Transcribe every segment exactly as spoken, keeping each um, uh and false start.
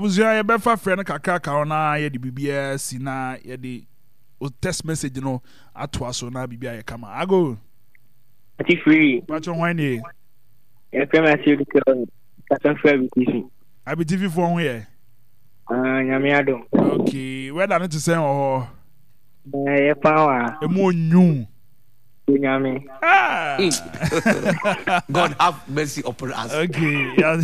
Buzia ye befa friend kakra ka na ye di bibia si na ye di o text message no atwa so na bibia ye kama. Ago. Ati free. Pacho hwan ni? E prema si di ko ka free T V. Abi T V for ho ye. Ah, nyame adom. Okay, where that to say oh. Eh, power. E mo nyu. Nyame. Ah. God have mercy upon us. Okay. Yeah.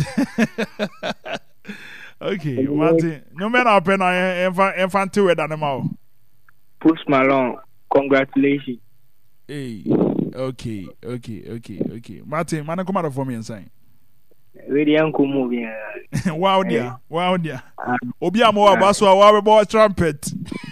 Okay, Martin. No man up and I infant to it animal. Post Malone, congratulations. Hey, okay, okay, okay, okay. Martin, man, come out for me and say. Really, uncle movie. Wow, dear, wow, dear. Obia more basso, our boy trumpet.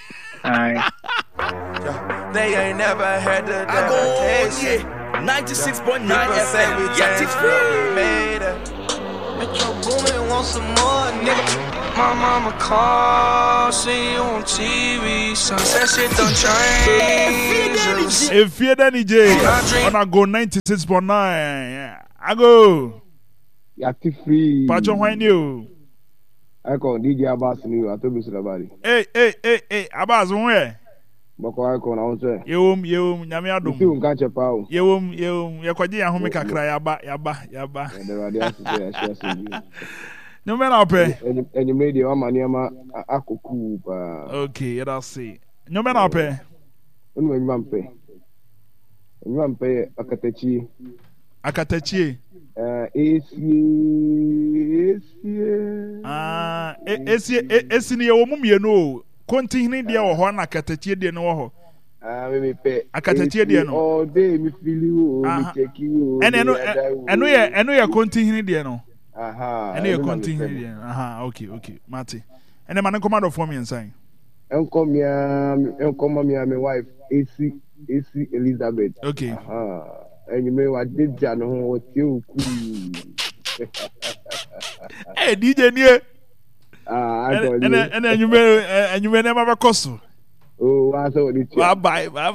They ain't never had the dedication. ninety-six point nine F M. Yeah, it's free. Metro Boomin want some more, nigga. My mama call, see you on T V. Sunset shit don't change. If you're Danny J, I go ninety-six point nine. I go. Yati free. Pacho when you. I call D J Abbas new. I told you somebody. Hey, hey, hey, hey, Abbas, where? Bako I call now say. Yum, yum, nyame adom. You catch a pow. Yum, yum, yakwaje ya home kakra yaba, yaba, yaba. And the radio say I share you. No man up eh. And you made your money ama akoku pa. Okay, that's see. No man up eh. Onu enyu ampe. Enyu ampe akatachi. Akatachi. Eh, esi esi. Ah, esi esi ni wo mumienu o. Continue dia wo ho na akatachi dia no wo ho. Ah, me me pe. Akatachi dia no. All day me feel you, me check you. Eno eno eno ye eno ye continue dia no. Aha. Eno ye continue dia. Aha, okay, okay. Mate. Ene man command for me nsan. Enko mi enko mi my wife Esi Esi Elizabeth. Okay. Aha. And you may what did Jan ho ti oku. Eh D J nie. Ah, I got you. And and you may and you may never cost. Oh, I saw it. Bye bye.